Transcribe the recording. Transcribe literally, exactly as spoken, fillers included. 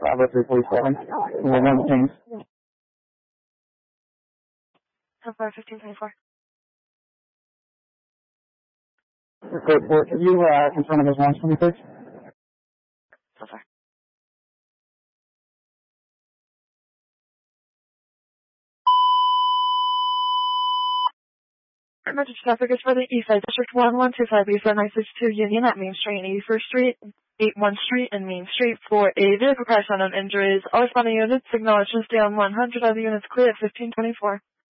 Bravo three forty-seven. We're one things. ten four fifteen twenty-four. Report for you, uh, in front of us, one twenty-six. So far. Emergency traffic is for the East Side District one one two five B four nine six two Union at Main Street and eighty-first Street, eighty-one Street and Main Street for a vehicle crash on injuries. All responding units acknowledge to stay on one hundred. Other units clear at fifteen twenty-four.